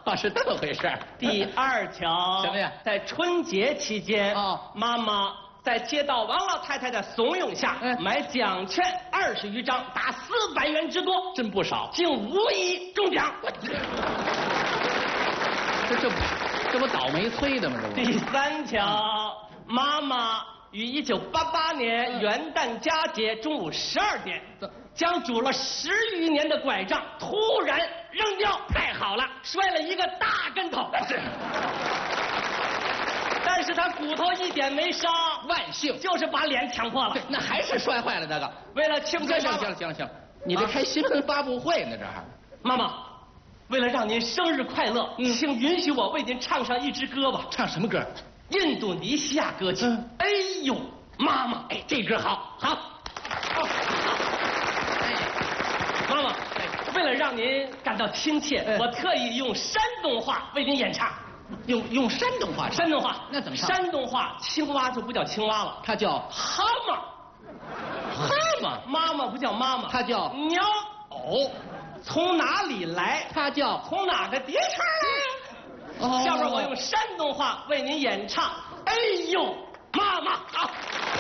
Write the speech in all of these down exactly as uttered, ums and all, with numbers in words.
啊，是这么回事。 第二条， 什么呀？ 在春节期间， 哦， 妈妈在接到王老太太的怂恿下， 嗯， 买奖券二十余张，达四百元之多， 真不少， 竟无一中奖。 这这不这不倒霉催的吗？这不。 第三条，妈妈于一九八八年元旦佳节中午十二点，将拄了十余年的拐杖突然扔掉，太好了，摔了一个大跟头。但是他骨头一点没伤， 万幸， 就是把脸抢破了。 那还是摔坏了那个。 为了庆祝， 行行行了行了行了，你这开新闻发布会呢这还？ 妈妈，为了让您生日快乐， 嗯， 请允许我为您唱上一支歌吧。 唱什么歌？ 印度尼西亚歌曲。嗯，哎呦，妈妈， 哎，这歌好，好，好， 哎，妈妈，为了让您感到亲切，嗯，我特意用山东话为您演唱。 用用山东话唱？ 山东话那怎么唱？ 山东话青蛙就不叫青蛙了， 它叫蛤蟆。 蛤蟆。 妈妈不叫妈妈， 它叫鸟偶。从哪里来？ 它叫从哪个碟城来？哦，下边我用山东话为您演唱。哎呦，妈妈好。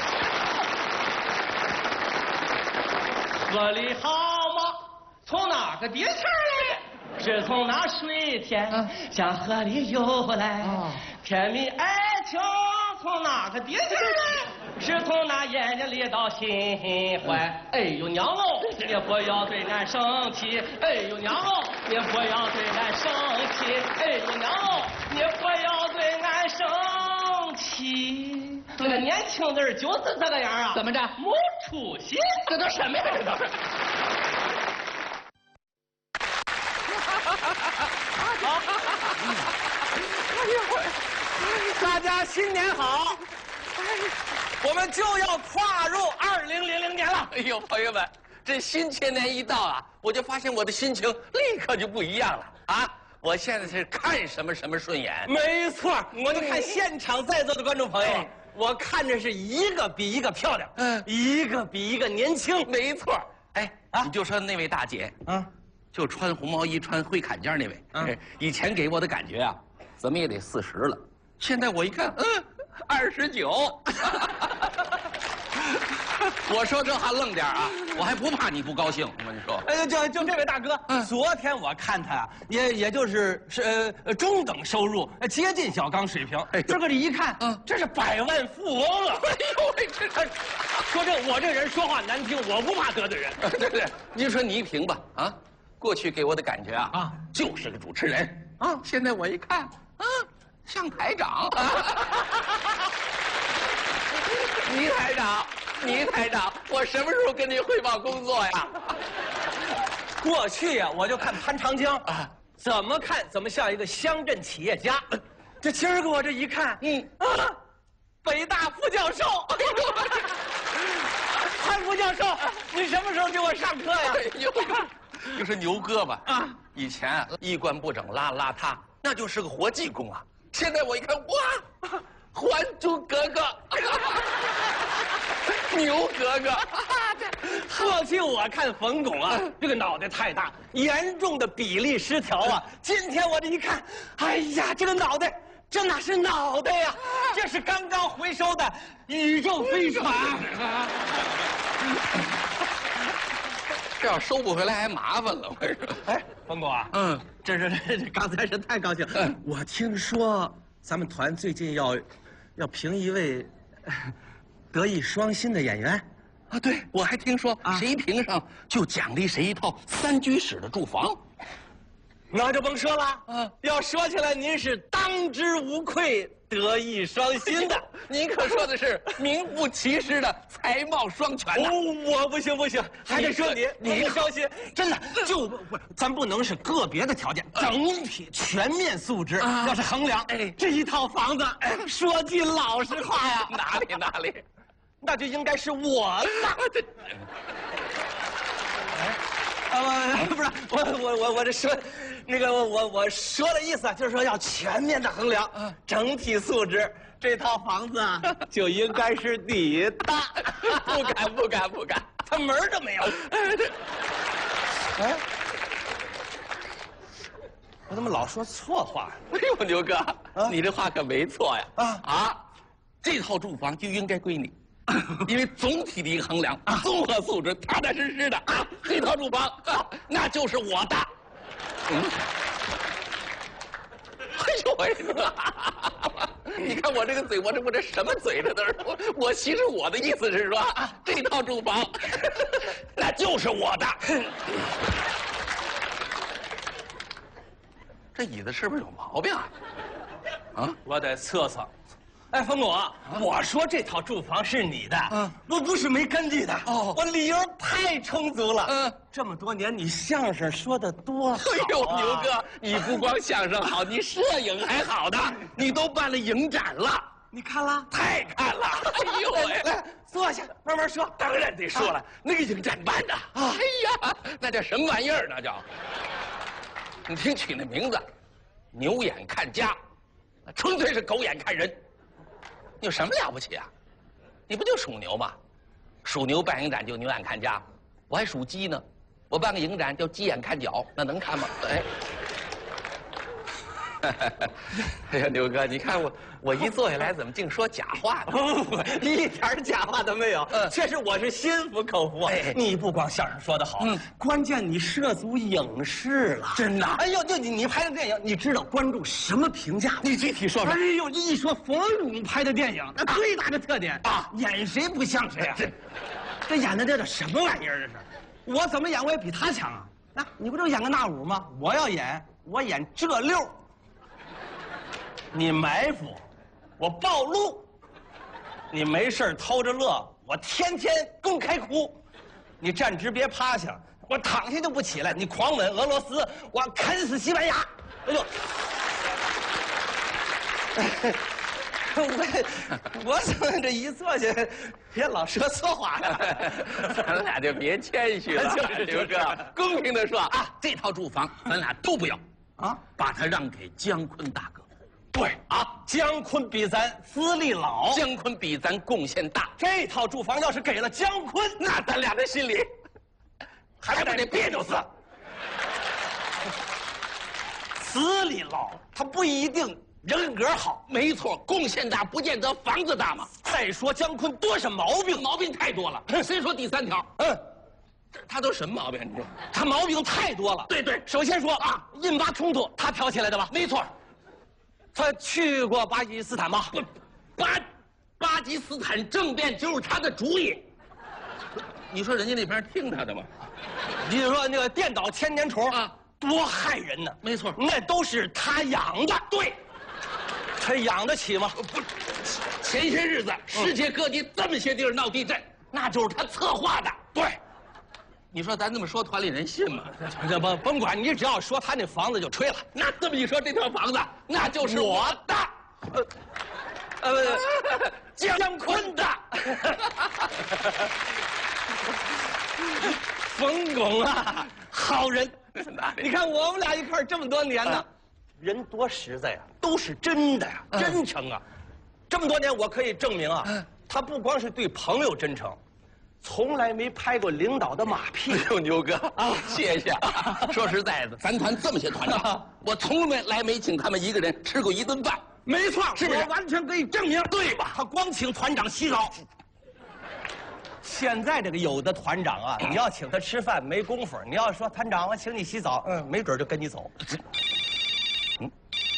河里蛤蟆从哪个碟城来？是从那水天向河里游来。哦，甜蜜爱情从哪个碟城来？是从那眼睛里到心怀。哎呦娘哦，你不要对俺生气。哎呦娘哦，你不要对俺生气。哎呦娘哦，你不要对俺生气。这个年轻人就是这个样啊。 怎么着？ 没出息。 这都什么呀？这都是。 好，大家新年好！我们就要跨入二零零零年了。 哎呦，朋友们，这新千年一到啊，我就发现我的心情立刻就不一样了啊！我现在是看什么什么顺眼。 没错，我就看现场在座的观众朋友，哎，我看着是一个比一个漂亮，嗯，一个比一个年轻。 没错，哎啊，你就说那位大姐，啊。就穿红毛衣、穿灰坎肩那位，嗯，以前给我的感觉啊，怎么也得四十了。现在我一看，嗯，二十九。我说这话愣点啊，我还不怕你不高兴。我跟你说， 哎，就就这位大哥，嗯，昨天我看他啊，也也就是是呃中等收入，接近小刚水平。哎，这个这一看，嗯，这是百万富翁了。哎呦喂，这他说这我这人说话难听，我不怕得罪人。 对对，你说倪萍吧，啊。过去给我的感觉啊，啊，就是个主持人啊。现在我一看，啊，像台长。倪台长，倪台长，我什么时候跟您汇报工作呀？ 过去呀、啊，我就看潘长江啊，怎么看怎么像一个乡镇企业家。这今儿个我这一看，嗯啊，北大副教授。潘副教授，你什么时候给我上课呀？ 哎呦，就是牛哥吧？啊，以前啊衣冠不整、邋邋遢，那就是个活技工啊。现在我一看，哇，《还珠格格》，牛格格。 过去我看冯巩啊，这个脑袋太大，严重的比例失调啊。今天我这一看，哎呀，这个脑袋。这哪是脑袋呀？这是刚刚回收的宇宙飞船。 这要收不回来还麻烦了，我说。 哎，冯巩啊，嗯，这是这刚才是太高兴。嗯，我听说咱们团最近要要评一位德艺双馨的演员。 啊，对，我还听说谁评上就奖励谁一套三居室的住房。 那就甭说了，啊，要说起来，您是当之无愧德艺双馨的。 您可说的是名副其实的才貌双全哦，我不行不行，还得说你，你不双馨，真的就不，咱不能是个别的条件，整体全面素质要是衡量，哎，这一套房子，说句老实话呀， 哪里哪里， 那就应该是我的。啊，不是我我我我这说，那个我我说的意思就是说要全面的衡量，整体素质，这套房子啊就应该是你的。 不敢不敢不敢， 他门儿都没有。哎， 我怎么老说错话呀？ 哎呦，牛哥，啊、你这话可没错呀！啊啊，这套住房就应该归你，因为总体的一个衡量，啊、综合素质踏踏实实的啊，这套住房啊，那就是我的。嗯。哎呦喂！你看我这个嘴，我这我这什么嘴这都是我我其实我的意思是说，啊、这套住房那就是我的。这椅子是不是有毛病啊？啊， 我得测测。哎，冯巩，啊、我说这套住房是你的，嗯，我不是没根据的。哦，我理由太充足了。嗯，这么多年你相声说的多好、啊。哎呦， 牛哥，你不光相声好，你摄影还好的，你都办了影展了。 你看了？ 太看了！哎呦喂， 来坐下，慢慢说。 当然得说了，啊、那个影展办的，哎呀，那叫什么玩意儿？那叫，你听取那名字，牛眼看家，纯粹是狗眼看人。你有什么了不起啊？你不就属牛吗？属牛办影展就牛眼看家，我还属鸡呢，我办个影展叫鸡眼看脚，那能看吗？哎，哎呀，牛哥，你看我我一坐下来怎么净说假话呢？ 不不，一点假话都没有。嗯，确实我是心服口服。哎，你不光相声说得好，嗯，关键你涉足影视了， 真的。 哎呦，就你你拍的电影，你知道观众什么评价？ 你具体说说。 哎呦，一说冯巩拍的电影，那最大的特点啊，演谁不像谁啊？这这演的这叫什么玩意儿？这是，我怎么演我也比他强啊！那你不就演个那五吗？我要演，我演这六。你埋伏，我暴露；你没事偷着乐，我天天公开哭；你站直别趴下，我躺下就不起来；你狂吻俄罗斯，我啃死西班牙。哎呦，我我怎么这一坐下，别老说错话呀？ 咱俩就别谦虚了，刘哥，公平的说啊，这套住房咱俩都不要啊，把它让给姜昆大哥。 对啊，姜昆比咱资历老， 姜昆比咱贡献大。 这套住房要是给了姜昆， 那咱俩的心里还不得别扭死？ 资历老，他不一定人格好。 没错，贡献大不见得房子大嘛。 再说姜昆多少毛病， 毛病太多了。先说第三条，嗯，他都什么毛病？你说他毛病太多了。 对对， 首先说啊，印巴冲突他挑起来的吧？ 没错。 他去过巴基斯坦吗？ 不，巴巴基斯坦政变就是他的主意。你说人家那边听他的吗？ 你说那个电倒千年虫啊，多害人呢！ 没错， 那都是他养的。 对， 他养得起吗？ 不，前些日子世界各地这么些地儿闹地震，那就是他策划的。 对。 你说咱这么说，团里人信吗？ 这甭甭管，你只要说他那房子就吹了。 那这么一说，这套房子那就是我的， 呃，呃，姜昆的。冯巩啊，好人。你看我们俩一块儿这么多年呢，人多实在呀，都是真的呀，真诚啊。这么多年，我可以证明啊，他不光是对朋友真诚。从来没拍过领导的马屁。 哎呦，牛哥啊，谢谢。说实在的，咱团这么些团长，我从来没请他们一个人吃过一顿饭。 没错， 是不是？ 我完全可以证明， 对吧？ 他光请团长洗澡。现在这个有的团长啊，你要请他吃饭没工夫，你要说团长我请你洗澡，嗯，没准就跟你走。 嗯。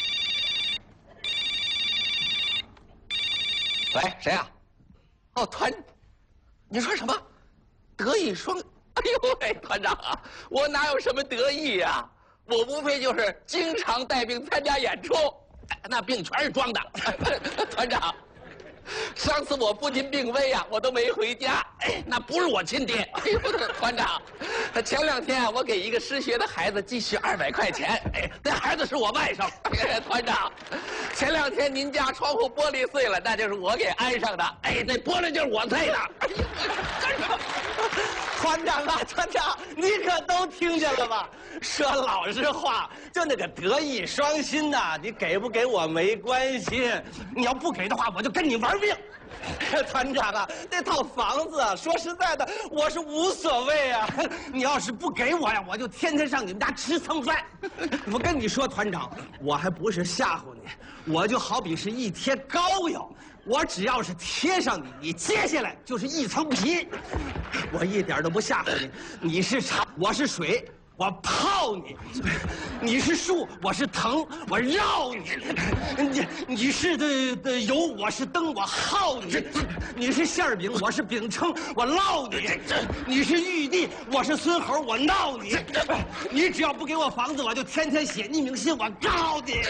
喂，谁啊？哦，团。你说什么？德艺双？哎呦喂，团长啊，我哪有什么得意呀、啊？我无非就是经常带病参加演出，那病全是装的。团长，上次我父亲病危啊，我都没回家，哎，那不是我亲爹。哎呦，团长，前两天我给一个失学的孩子寄去二百块钱，哎，那孩子是我外甥。哎，团长，前两天您家窗户玻璃碎了，那就是我给安上的，哎，那玻璃就是我碎的。哎呀，干什么？ 团长啊，团长，你可都听见了吧？说老实话，就那个德艺双馨呐，你给不给我没关系，你要不给的话，我就跟你玩命。团长啊，那套房子啊，说实在的，我是无所谓啊。你要是不给我呀，我就天天上你们家吃蹭饭。我跟你说，团长，我还不是吓唬你，我就好比是一贴膏药。我只要是贴上你，你接下来就是一层皮。我一点都不吓唬你，你是茶，我是水，我泡你；你是树，我是藤，我绕你；你你是的的油，我是灯，我耗你；你是馅饼，我是饼铛，我烙你；你是玉帝，我是孙猴，我闹你。你只要不给我房子，我就天天写匿名信，我告你。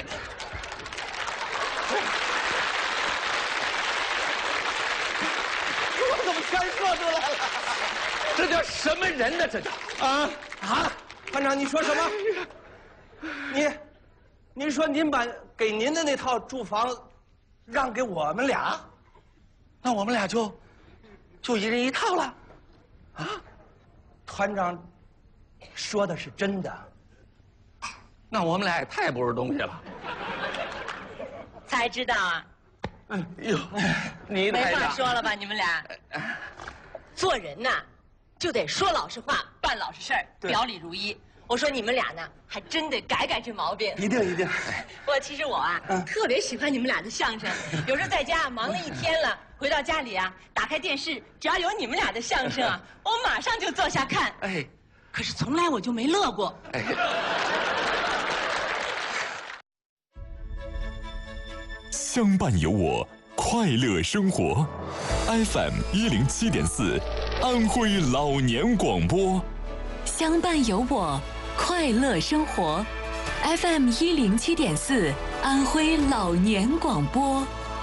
我怎么全说出来了？ 这叫什么人呢？这叫啊啊！团长，你说什么？你，您说您把给您的那套住房让给我们俩，那我们俩就就一人一套了，啊？团长说的是真的， 那我们俩也太不是东西了。 才知道啊， 哎呦，你没话台长说了吧？你们俩，做人呐，就得说老实话，办老实事儿， 对表里如一。我说你们俩呢，还真得改改这毛病。 一定一定。 我其实我啊， 嗯特别喜欢你们俩的相声。有时候在家忙了一天了，回到家里啊，打开电视，只要有你们俩的相声啊，我马上就坐下看。 哎可是从来我就没乐过。 哎。 相伴有我，快乐生活。F M 一零七点四，安徽老年广播。 相伴有我，快乐生活。F M 一零七点四，安徽老年广播。